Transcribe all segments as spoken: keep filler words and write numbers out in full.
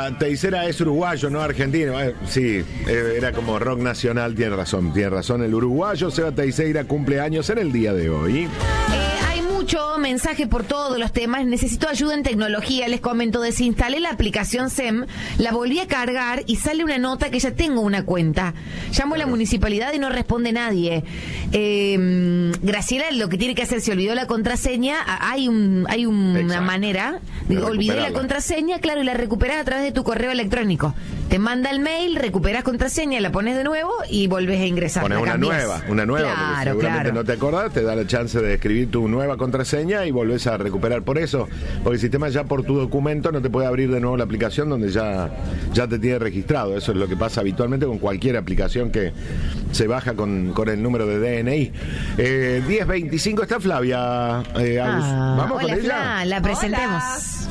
Ah, Teisera es uruguayo, no argentino. Eh, sí, eh, era como rock nacional, tiene razón, tiene razón. El uruguayo Seba Teixeira cumple años en el día de hoy. Eh, hay mucho mensaje por todos los temas. Necesito ayuda en tecnología. Les comento, desinstalé la aplicación S E M, la volví a cargar y sale una nota que ya tengo una cuenta. Llamo a la municipalidad y no responde nadie. Eh, Graciela lo que tiene que hacer, se olvidó la contraseña. Hay un hay una Exacto. manera. De olvidé la contraseña, claro, y la recuperás a través de tu correo electrónico. Te manda el mail, recuperás contraseña, la pones de nuevo y volvés a ingresar. Pones una cambias. nueva, una nueva, claro, porque seguramente claro. no te acordás, te da la chance de escribir tu nueva contraseña y volvés a recuperar por eso, porque el sistema ya por tu documento no te puede abrir de nuevo la aplicación donde ya, ya te tiene registrado. Eso es lo que pasa habitualmente con cualquier aplicación que se baja con, con el número de D N I. Eh, diez veinticinco está Flavia. Eh, ah, Vamos hola, con ella. Fla, la presentemos.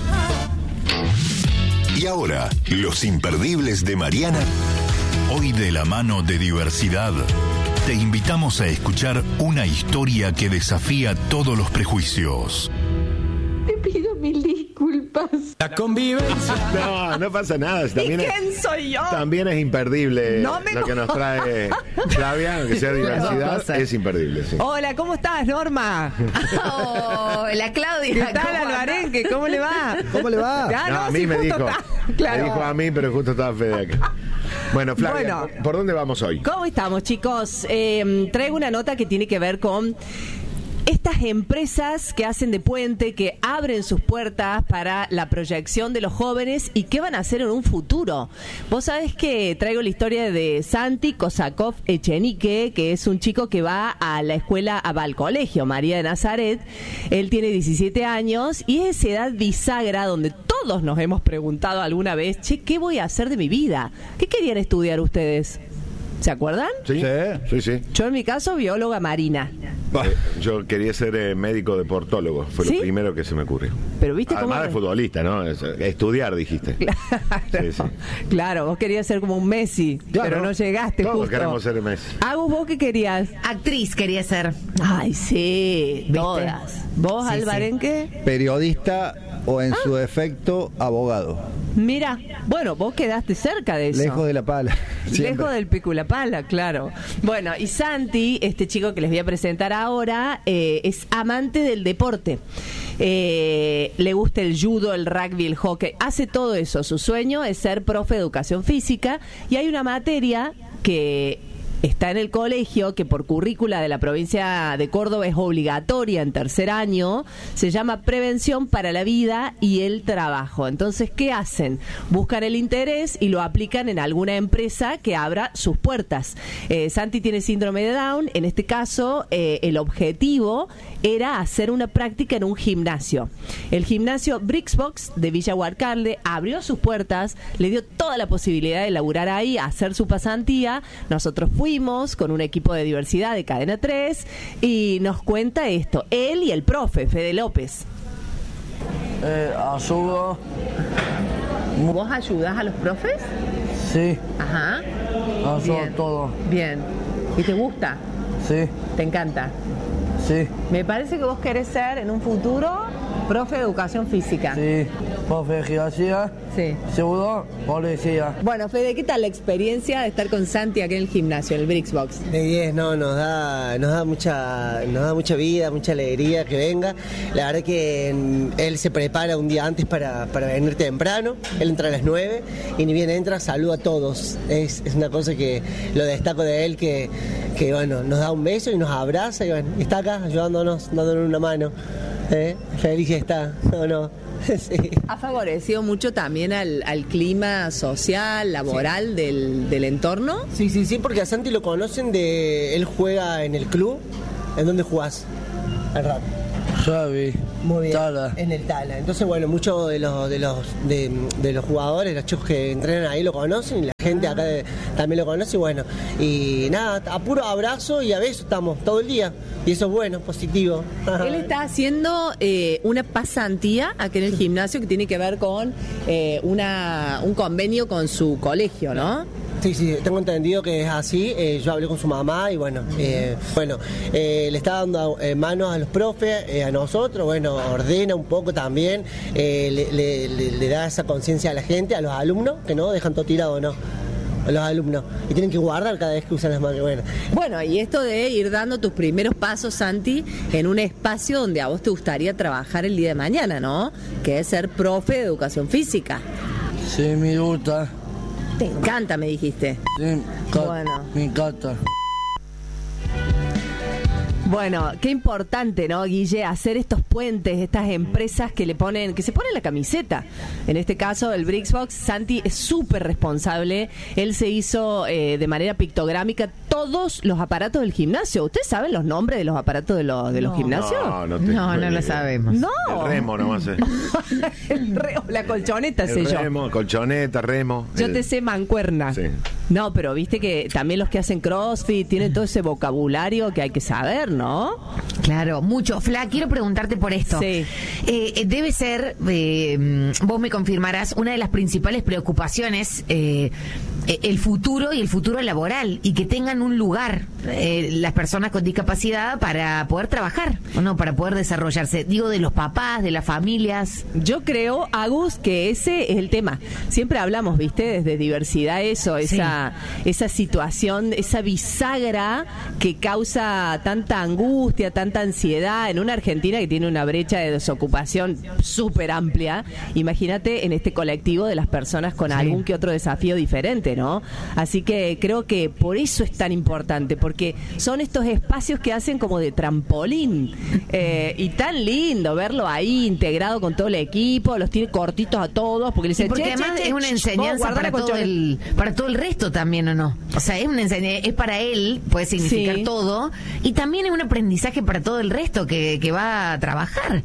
Y ahora, los imperdibles de Mariana. Hoy de la mano de Diversidad, te invitamos a escuchar una historia que desafía todos los prejuicios. Te pido mil disculpas. La convivencia. No, no pasa nada. También ¿Y quién es, soy yo? También es imperdible No me lo que nos trae Flavia, aunque sea diversidad, es imperdible. Sí. Hola, ¿cómo estás, Norma? Hola, Claudia. ¿Qué tal, Alvarenque? ¿Cómo le va? ¿Cómo le va? Ah, No, no, a mí sí, me justo dijo, está. Claro. me dijo a mí, pero justo estaba Fede acá. Bueno, Flavia, Bueno. ¿por dónde vamos hoy? ¿Cómo estamos, chicos? Eh, traigo una nota que tiene que ver con estas empresas que hacen de puente, que abren sus puertas para la proyección de los jóvenes y qué van a hacer en un futuro. Vos sabés que traigo la historia de Santi Kosakov Echenique, que es un chico que va a la escuela, va al colegio María de Nazaret. Él tiene diecisiete años y es esa edad bisagra donde todos nos hemos preguntado alguna vez, che, ¿qué voy a hacer de mi vida? ¿Qué querían estudiar ustedes? ¿Se acuerdan? Sí, sí, sí. Yo en mi caso, bióloga marina. Eh, yo quería ser eh, médico deportólogo, fue ¿Sí? lo primero que se me ocurrió. Pero viste cómo... Además de futbolista, ¿no? Es- Estudiar, dijiste. Claro, Sí, sí. claro, vos querías ser como un Messi, Claro. pero no llegaste Todos justo. queremos ser Messi. Agus, ¿vos qué querías? Actriz quería ser. Ay, sí, ¿Viste? todas. ¿Vos, Sí, Alvarenque? Periodista o en su defecto abogado. Mira, bueno, vos quedaste cerca de eso. Lejos de la pala. siempre. Lejos del pico y la pala, claro. Bueno, y Santi, este chico que les voy a presentar ahora, eh, es amante del deporte. Eh, le gusta el judo, el rugby, el hockey, hace todo eso. Su sueño es ser profe de educación física y hay una materia que está en el colegio, que por currícula de la provincia de Córdoba es obligatoria en tercer año, se llama Prevención para la Vida y el Trabajo. Entonces, ¿qué hacen? Buscan el interés y lo aplican en alguna empresa que abra sus puertas. Eh, Santi tiene síndrome de Down, en este caso eh, el objetivo era hacer una práctica en un gimnasio. El gimnasio Brixbox de Villa Huarcarle abrió sus puertas, le dio toda la posibilidad de laburar ahí, hacer su pasantía. Nosotros fuimos Fuimos con un equipo de diversidad de Cadena tres y nos cuenta esto, él y el profe, Fede López. Eh, ayudo. ¿Vos ayudás a los profes? Sí, Ajá. ayudo Bien. todo. Bien. ¿Y te gusta? Sí, ¿Te encanta? sí, Me parece que vos querés ser en un futuro profe de educación física. sí. Profe de gimnasia, Sí. seguro, policía. Bueno, Fede, ¿qué tal la experiencia de estar con Santi aquí en el gimnasio, en el Brixbox? De diez, no, nos da, nos da mucha, nos da mucha vida, mucha alegría que venga. La verdad que mm, él se prepara un día antes para, para venir temprano. Él entra a las nueve y ni bien entra, saluda a todos. Es, es una cosa que lo destaco de él, que, que bueno, nos da un beso y nos abraza y bueno, está acá ayudándonos, dándonos una mano. ¿Eh? Feliz está, no, no. Sí. Ha favorecido mucho también al, al clima social, laboral sí. del, del entorno. Sí, sí, sí, porque a Santi lo conocen de... Él juega en el club. ¿En dónde jugás? Al rato. Xavi. Muy bien. Tala. En el Tala. Entonces, bueno, muchos de los de los de, de los jugadores, los chicos que entrenan ahí lo conocen y la gente acá de, también lo conoce y bueno. Y nada, a puro abrazo y a besos estamos todo el día. Y eso es bueno, positivo. Él está haciendo eh, una pasantía aquí en el gimnasio que tiene que ver con eh, una un convenio con su colegio, ¿no? Sí, sí, tengo entendido que es así. Eh, yo hablé con su mamá y bueno, eh, bueno, eh, le está dando eh, manos a los profes, eh, a nosotros, bueno, ordena un poco también, eh, le, le, le, le da esa conciencia a la gente, a los alumnos, que no dejan todo tirado, no. A los alumnos. Y tienen que guardar cada vez que usan las manos. Bueno. Bueno, y esto de ir dando tus primeros pasos, Santi, en un espacio donde a vos te gustaría trabajar el día de mañana, ¿no? Que es ser profe de educación física. Sí, me gusta. Te encanta, me dijiste. Sí, ca- Bueno. me encanta. Bueno, qué importante, ¿no, Guille? Hacer estos puentes, estas empresas que le ponen, que se ponen la camiseta. En este caso, el Brixbox, Santi es súper responsable. Él se hizo eh, de manera pictográmica todos los aparatos del gimnasio. ¿Ustedes saben los nombres de los aparatos de, los de los No. gimnasios? No, no, te- No, no lo sabemos. No. El remo nomás. eh. El re- la colchoneta sé El yo. remo, colchoneta, remo. Yo el- te sé mancuerna. Sí. No, pero viste que también los que hacen CrossFit tienen todo ese vocabulario que hay que saber, ¿no? Claro, mucho. Fla, quiero preguntarte por esto. Sí. Eh, debe ser, eh, vos me confirmarás, una de las principales preocupaciones, eh, eh, el futuro y el futuro laboral, y que tengan un lugar eh, las personas con discapacidad para poder trabajar, ¿o no? Para poder desarrollarse. Digo, de los papás, de las familias. Yo creo, Agus, que ese es el tema. Siempre hablamos, ¿viste? Desde diversidad, eso, esa, esa situación, esa bisagra que causa tanta angustia, tanta ansiedad en una Argentina que tiene una brecha de desocupación súper amplia. Imagínate en este colectivo de las personas con Sí. algún que otro desafío diferente, ¿no? Así que creo que por eso es tan importante, porque son estos espacios que hacen como de trampolín, eh, y tan lindo verlo ahí integrado con todo el equipo, los tiene cortitos a todos, porque le Sí, dicen, porque "Che, además che, che, es una ch, enseñanza vos guardá para la todo, colchoneta". el, para todo el resto también, ¿o no? O sea, es una enseñanza, es para él, puede significar Sí. todo, y también es un aprendizaje para todo el resto que, que va a trabajar.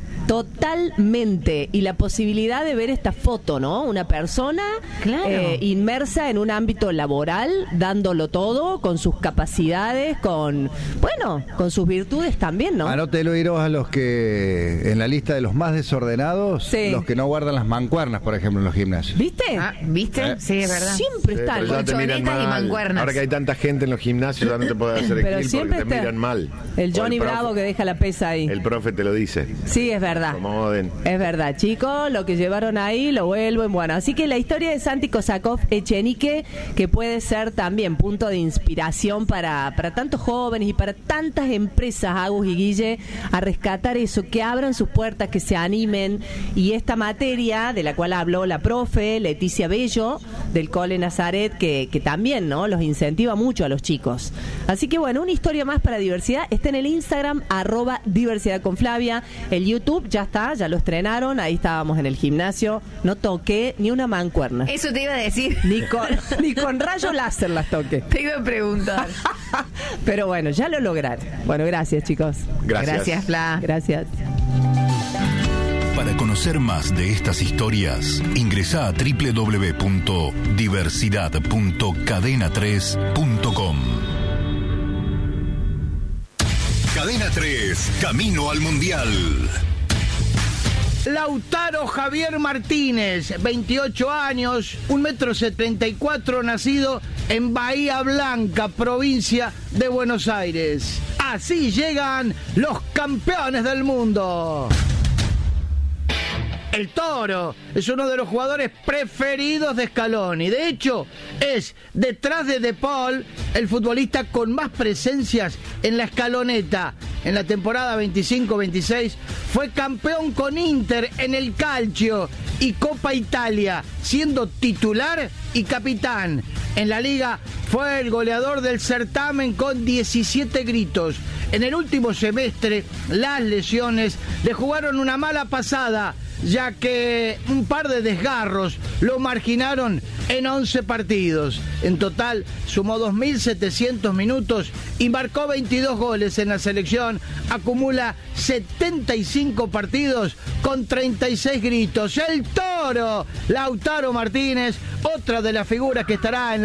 Totalmente. Y la posibilidad de ver esta foto, ¿no? Una persona Claro. eh, inmersa en un ámbito laboral, dándolo todo, con sus capacidades, con, bueno, con sus virtudes también, ¿no? Anótelo, iros a los que, en la lista de los más desordenados, Sí. los que no guardan las mancuernas, por ejemplo, en los gimnasios. ¿Viste? Ah, ¿viste? Eh. Sí, es verdad. Siempre Sí, están. pero ya te miran colchonetas y mal. mancuernas. Ahora que hay tanta gente en los gimnasios, ya no te puedes hacer Pero skill siempre porque te está miran mal. el O Johnny profe- Bravo que deja la pesa ahí. El profe te lo dice. Sí, es verdad. Acomoden. Es verdad, chicos, lo que llevaron ahí lo vuelven bueno. Así que la historia de Santi Kosakov Echenique, que puede ser también punto de inspiración para, para tantos jóvenes y para tantas empresas, Agus y Guille, a rescatar eso, que abran sus puertas, que se animen. Y esta materia de la cual habló la profe Leticia Bello, del Cole Nazaret, que, que también, ¿no?, los incentiva mucho a los chicos. Así que bueno, una historia más para diversidad. Está en el Instagram, arroba diversidad con Flavia. El YouTube ya está, ya lo estrenaron. Ahí estábamos en el gimnasio. No toqué ni una mancuerna. Eso te iba a decir. Ni con, ni con rayo láser las toqué. Te iba a preguntar. Pero bueno, ya lo lograron. Bueno, gracias, chicos. Gracias. Gracias, Fla. Gracias. Para conocer más de estas historias, ingresa a doble u doble u doble u punto diversidad punto cadena tres punto com. Cadena tres, camino al Mundial. Lautaro Javier Martínez, veintiocho años, un metro setenta y cuatro, nacido en Bahía Blanca, provincia de Buenos Aires. Así llegan los campeones del mundo. El Toro es uno de los jugadores preferidos de Scaloni. De hecho, es, detrás de De Paul, el futbolista con más presencias en la escaloneta. En la temporada veinticinco veintiséis fue campeón con Inter en el Calcio y Copa Italia, siendo titular y capitán. En la Liga fue el goleador del certamen con diecisiete gritos. En el último semestre, las lesiones le jugaron una mala pasada, ya que un par de desgarros lo marginaron en once partidos. En total sumó dos mil setecientos minutos y marcó veintidós goles en la selección. Acumula setenta y cinco partidos con treinta y seis gritos. El Toro, Lautaro Martínez, otra de las figuras que estará en la